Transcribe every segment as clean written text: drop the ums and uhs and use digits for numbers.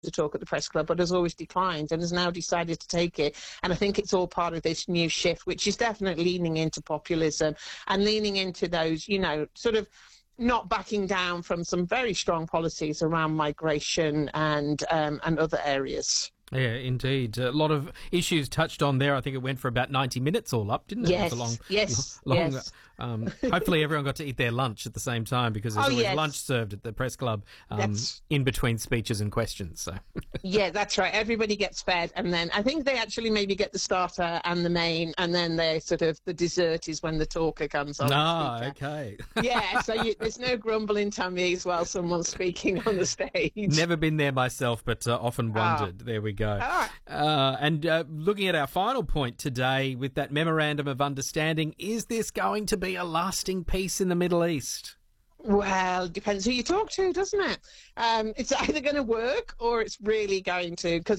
to talk at the press club, but has always declined and has now decided to take it. And I think it's all part of this new shift, which is definitely leaning into populism and leaning into those, sort of not backing down from some very strong policies around migration and other areas. Yeah, indeed. A lot of issues touched on there. I think it went for about 90 minutes all up, didn't it? Yes, it was yes. Hopefully everyone got to eat their lunch at the same time, because there's always lunch served at the press club in between speeches and questions. So. Yeah, that's right. Everybody gets fed, and then I think they actually maybe get the starter and the main, and then the dessert is when the talker comes on. Ah, okay. Yeah, so there's no grumbling tummies while someone's speaking on the stage. Never been there myself, but often wondered. There we go. And looking at our final point today with that memorandum of understanding, is this going to be a lasting peace in the Middle East? Well, depends who you talk to, doesn't it? It's either going to work or it's really going to, because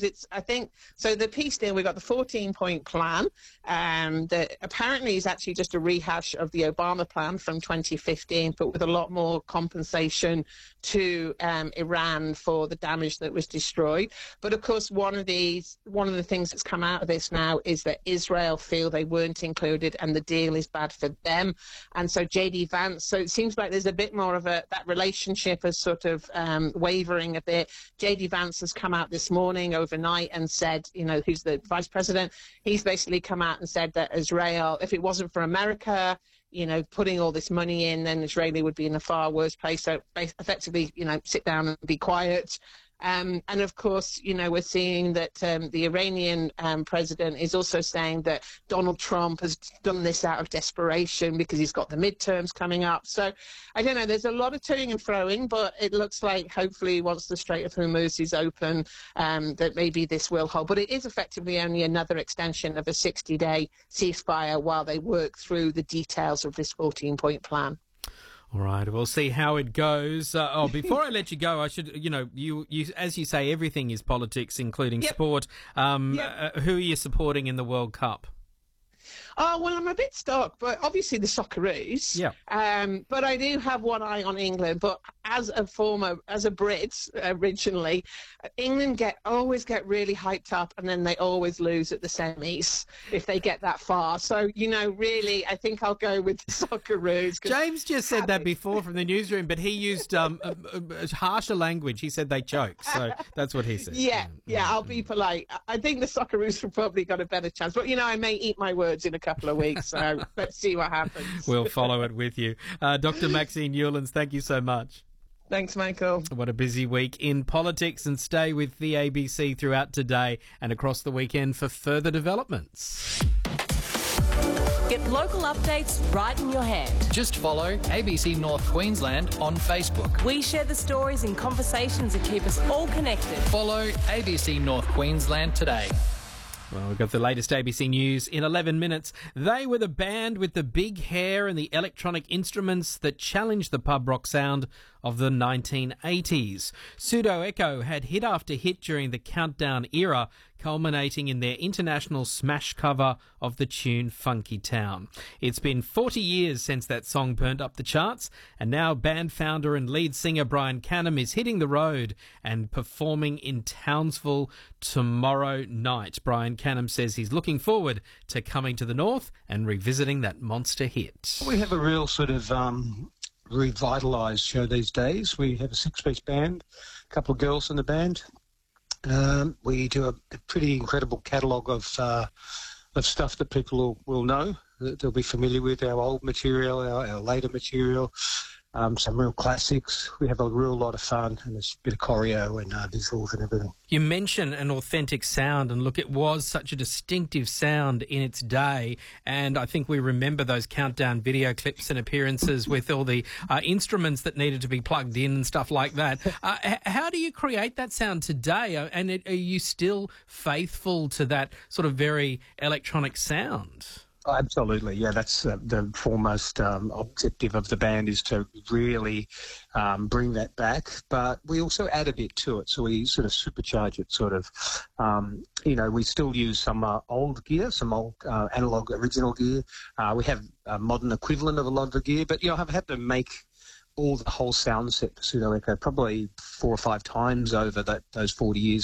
the peace deal, we've got the 14-point plan that apparently is actually just a rehash of the Obama plan from 2015, but with a lot more compensation to Iran for the damage that was destroyed. But of course, one of the things that's come out of this now is that Israel feel they weren't included and the deal is bad for them. And so JD Vance, so it seems like there's a bit more of that relationship is sort of wavering a bit. JD Vance has come out this morning overnight and said, who's the vice president, he's basically come out and said that Israel, if it wasn't for America, putting all this money in, then Israeli would be in a far worse place. So effectively, sit down and be quiet. And of course, we're seeing that the Iranian president is also saying that Donald Trump has done this out of desperation because he's got the midterms coming up. So I don't know, there's a lot of toing and froing, but it looks like hopefully once the Strait of Hormuz is open, that maybe this will hold. But it is effectively only another extension of a 60-day ceasefire while they work through the details of this 14-point plan. All right, we'll see how it goes. Before I let you go, I should, you as you say, everything is politics, including sport. Who are you supporting in the World Cup? Oh, well, I'm a bit stuck, but obviously the Socceroos. Yeah. But I do have one eye on England. But as a Brit originally, England always get really hyped up and then they always lose at the semis if they get that far. So, really, I think I'll go with the Socceroos. James just said that before from the newsroom, but he used a harsher language. He said they choke. So that's what he said. Yeah, I'll be polite. I think the Socceroos have probably got a better chance. But, I may eat my words in a couple of weeks, so let's see what happens. We'll follow it with you. Dr. Maxine Newlands, thank you so much. Thanks, Michael. What a busy week in politics, and stay with the ABC throughout today and across the weekend for further developments. Get local updates right in your hand. Just follow ABC North Queensland on Facebook. We share the stories and conversations that keep us all connected. Follow ABC North Queensland today. Well, we've got the latest ABC News in 11 minutes. They were the band with the big hair and the electronic instruments that challenged the pub rock sound of the 1980s. Pseudo Echo had hit after hit during the Countdown era, culminating in their international smash cover of the tune Funky Town. It's been 40 years since that song burned up the charts, and now band founder and lead singer Brian Canham is hitting the road and performing in Townsville tomorrow night. Brian Canham says he's looking forward to coming to the north and revisiting that monster hit. We have a real sort of revitalised show these days. We have a 6-piece band, a couple of girls in the band. We do a pretty incredible catalogue of stuff that people will know, that they'll be familiar with, our old material, our later material, some real classics. We have a real lot of fun, and there's a bit of choreo and visuals and everything. You mention an authentic sound, and look, it was such a distinctive sound in its day, and I think we remember those Countdown video clips and appearances with all the instruments that needed to be plugged in and stuff like that. How do you create that sound today, and are you still faithful to that sort of very electronic sound? Oh, absolutely, yeah. That's the foremost objective of the band, is to really bring that back. But we also add a bit to it, so we sort of supercharge it. Sort of, we still use some old gear, some old analog original gear. We have a modern equivalent of a lot of the gear, but I've had to make the whole sound set for Pseudo Echo, probably 4 or 5 times over those 40 years.